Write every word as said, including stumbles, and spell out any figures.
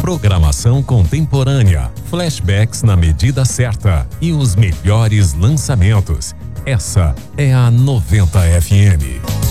Programação contemporânea, flashbacks na medida certa e os melhores lançamentos. Essa é a noventa F M.